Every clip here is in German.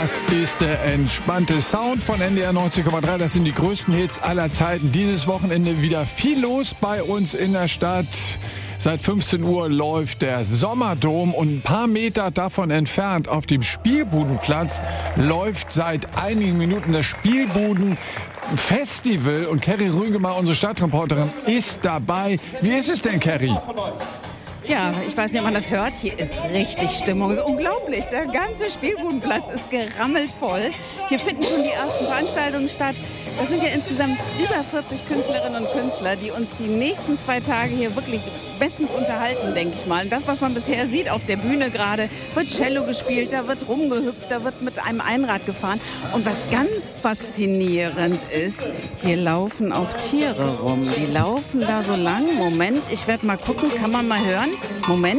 Das ist der entspannte Sound von NDR 90,3. Das sind die größten Hits aller Zeiten. Dieses Wochenende wieder viel los bei uns in der Stadt. Seit 15 Uhr läuft der Sommerdom und ein paar Meter davon entfernt auf dem Spielbudenplatz läuft seit einigen Minuten das Spielbudenfestival. Und Kerry Rügemar, unsere Stadtreporterin, ist dabei. Wie ist es denn, Kerry? Ja, ich weiß nicht, ob man das hört. Hier ist richtig Stimmung. Es ist unglaublich. Der ganze Spielbudenplatz ist gerammelt voll. Hier finden schon die ersten Veranstaltungen statt. Das sind ja insgesamt über 40 Künstlerinnen und Künstler, die uns die nächsten 2 Tage hier wirklich bestens unterhalten, denke ich mal. Und das, was man bisher sieht auf der Bühne gerade, wird Cello gespielt, da wird rumgehüpft, da wird mit einem Einrad gefahren. Und was ganz faszinierend ist, hier laufen auch Tiere rum. Die laufen da so lang. Moment, ich werde mal gucken, kann man mal hören? Moment.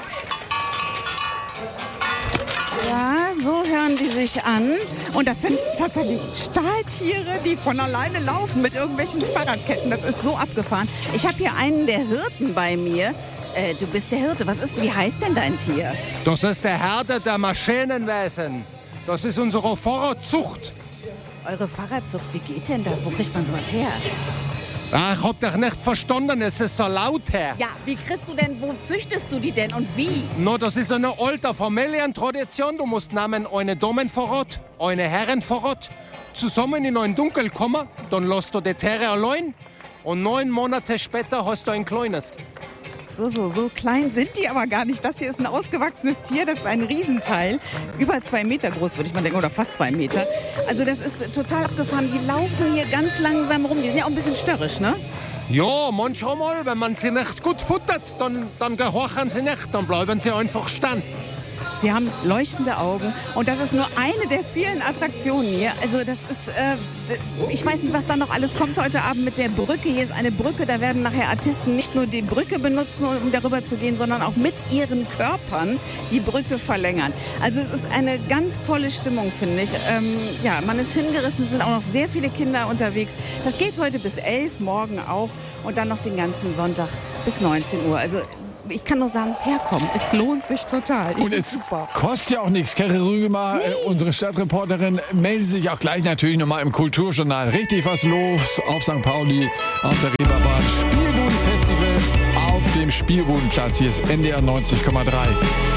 Ja, so hören die sich an. Und das sind tatsächlich Stahltiere, die von alleine laufen mit irgendwelchen Fahrradketten. Das ist so abgefahren. Ich habe hier einen der Hirten bei mir. Du bist der Hirte. Wie heißt denn dein Tier? Das ist der Herde der Maschinenwesen. Das ist unsere Fahrradzucht. Eure Fahrradzucht, wie geht denn das? Wo kriegt man sowas her? Ach, ich hab dich nicht verstanden, es ist so laut her. Ja, wie kriegst du denn, wo züchtest du die denn und wie? No, das ist eine alte Familientradition. Du musst nehmen eine Damenvorrat, eine Herrenvorrat, zusammen in ein Dunkel kommen, dann lässt du die Tiere allein und 9 Monate später hast du ein kleines. So klein sind die aber gar nicht. Das hier ist ein ausgewachsenes Tier, das ist ein Riesenteil. Über 2 Meter groß, würde ich mal denken, oder fast 2 Meter. Also das ist total abgefahren. Die laufen hier ganz langsam rum. Die sind ja auch ein bisschen störrisch, ne? Ja, manchmal, wenn man sie nicht gut futtert, dann gehorchen sie nicht, dann bleiben sie einfach stehen. Sie haben leuchtende Augen und das ist nur eine der vielen Attraktionen hier. Also das ist, ich weiß nicht, was da noch alles kommt heute Abend mit der Brücke. Hier ist eine Brücke, da werden nachher Artisten nicht nur die Brücke benutzen, um darüber zu gehen, sondern auch mit ihren Körpern die Brücke verlängern. Also es ist eine ganz tolle Stimmung, finde ich. Ja, man ist hingerissen, es sind auch noch sehr viele Kinder unterwegs. Das geht heute bis 11, morgen auch und dann noch den ganzen Sonntag bis 19 Uhr. Also ich kann nur sagen, herkommen. Es lohnt sich total. Und es kostet ja auch nichts. Kerry Rügemar, unsere Stadtreporterin, meldet sich auch gleich natürlich nochmal im Kulturjournal. Richtig was los auf St. Pauli, auf der Reeperbahn. Spielbudenfestival auf dem Spielbudenplatz. Hier ist NDR 90,3.